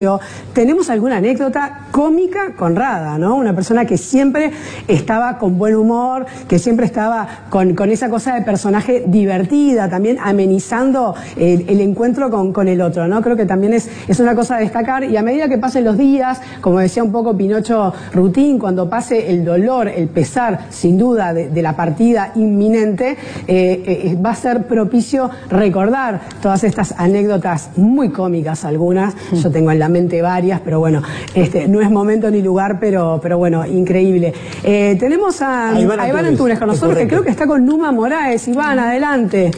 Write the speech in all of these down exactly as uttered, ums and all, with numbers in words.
Tenemos alguna anécdota cómica con Rada, ¿no? Una persona que siempre estaba con buen humor, que siempre estaba con, con esa cosa de personaje divertida, también amenizando el, el encuentro con, con el otro, ¿no? Creo que también es, es una cosa a destacar, y a medida que pasen los días, como decía un poco Pinocho Rutín, cuando pase el dolor, el pesar, sin duda, de, de la partida inminente, eh, eh, va a ser propicio recordar todas estas anécdotas muy cómicas, algunas, yo tengo en la mente varias, pero bueno, este no es momento ni lugar, pero, pero bueno, increíble. Eh, tenemos a, a Iván, a Iván Antunes con nosotros, que creo que está con Numa Moraes. Iván, adelante.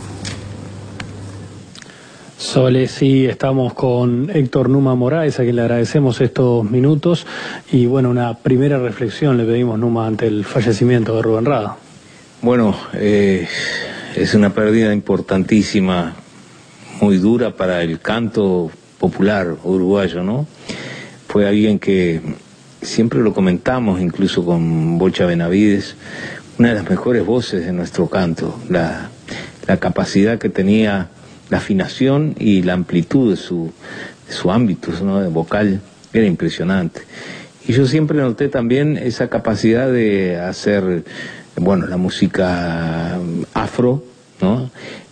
Sole, sí, estamos con Héctor Numa Moraes, a quien le agradecemos estos minutos, y bueno, una primera reflexión le pedimos, Numa, ante el fallecimiento de Rubén Rada. Bueno, eh, es una pérdida importantísima, muy dura para el canto popular uruguayo, ¿no? Fue alguien que siempre lo comentamos, incluso con Bocha Benavides, una de las mejores voces de nuestro canto, la, la capacidad que tenía, la afinación y la amplitud de su, de su ámbito, ¿no?, de vocal, era impresionante. Y yo siempre noté también esa capacidad de hacer, bueno, la música afro, ¿no?,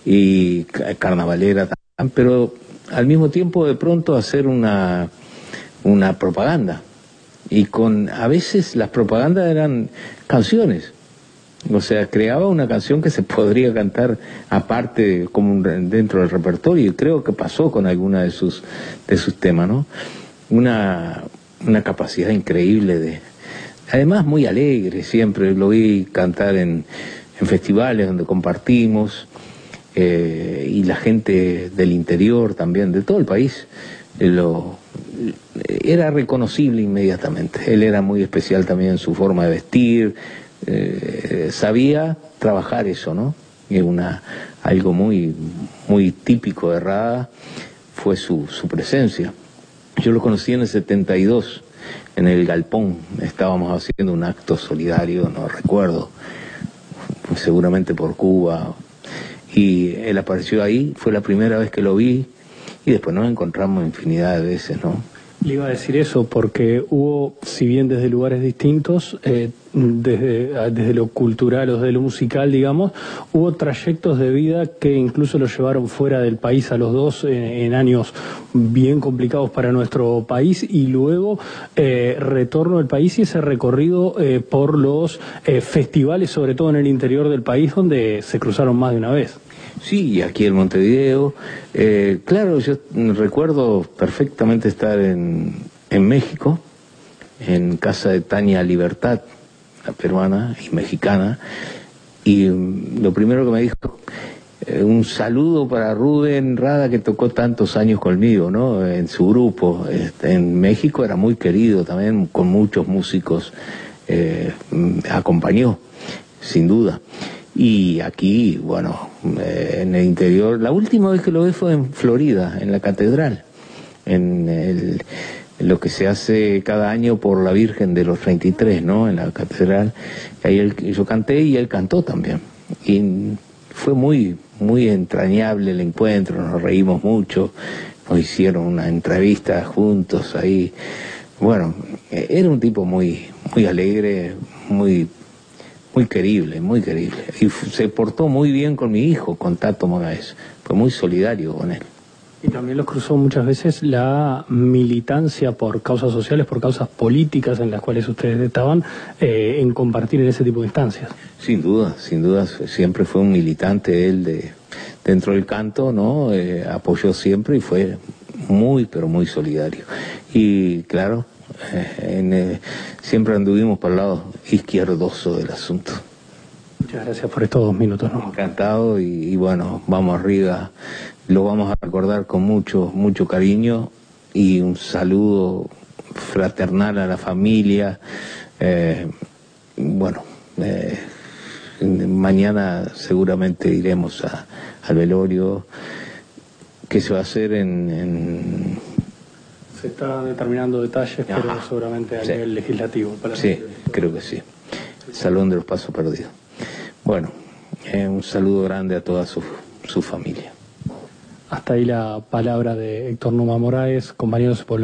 y carnavalera también, pero al mismo tiempo de pronto hacer una, una propaganda, y con, a veces las propagandas eran canciones, o sea, creaba una canción que se podría cantar aparte, como un, dentro del repertorio, y creo que pasó con alguna de sus, de sus temas, ¿no? Una, una capacidad increíble de, además muy alegre, siempre lo vi cantar en, en festivales donde compartimos, Eh, y la gente del interior también, de todo el país, eh, lo, era reconocible inmediatamente. Él era muy especial también en su forma de vestir, eh, sabía trabajar eso, ¿no? Y una, algo muy, muy típico de Rada fue su, su presencia. Yo lo conocí en el setenta y dos, en el Galpón, estábamos haciendo un acto solidario, no recuerdo, seguramente por Cuba, y él apareció ahí, fue la primera vez que lo vi, y después nos encontramos infinidad de veces, ¿no? Le iba a decir eso porque hubo, si bien desde lugares distintos, eh, desde, desde lo cultural o desde lo musical, digamos, hubo trayectos de vida que incluso los llevaron fuera del país a los dos en, en años bien complicados para nuestro país, y luego eh, retorno al país y ese recorrido eh, por los eh, festivales, sobre todo en el interior del país, donde se cruzaron más de una vez. Sí, y aquí en Montevideo, eh, claro, yo recuerdo perfectamente estar en, en México, en casa de Tania Libertad, la peruana y mexicana, y um, lo primero que me dijo, eh, un saludo para Rubén Rada, que tocó tantos años conmigo, ¿no?, en su grupo. Este, en México era muy querido también, con muchos músicos, eh, acompañó, sin duda. Y aquí, bueno, eh, en el interior, la última vez que lo vi fue en Florida, en la catedral, en, el, en lo que se hace cada año por la Virgen de los treinta y tres, ¿no?, en la catedral. Ahí él, yo canté y él cantó también. Y fue muy, muy entrañable el encuentro, nos reímos mucho, nos hicieron una entrevista juntos ahí. Bueno, era un tipo muy, muy alegre, muy... muy querible, muy querible. Y se portó muy bien con mi hijo, con Tato Moraes. Fue muy solidario con él. Y también los cruzó muchas veces la militancia por causas sociales, por causas políticas en las cuales ustedes estaban, eh, en compartir en ese tipo de instancias. Sin duda, sin duda. Siempre fue un militante él de, dentro del canto, ¿no? Eh, apoyó siempre y fue muy, pero muy solidario. Y claro, Eh, en, eh, siempre anduvimos por el lado izquierdoso del asunto. Muchas gracias por estos dos minutos, ¿no? Encantado, y, y bueno, vamos arriba, lo vamos a recordar con mucho, mucho cariño, y un saludo fraternal a la familia. Eh, bueno, eh, mañana seguramente iremos a, al velorio, que se va a hacer en... en Se está determinando detalles, Ajá. pero seguramente a sí. nivel legislativo. Para sí, creo que sí. Salón de los Pasos Perdidos. Bueno, eh, un saludo grande a toda su, su familia. Hasta ahí la palabra de Héctor Numa Moraes, compañeros.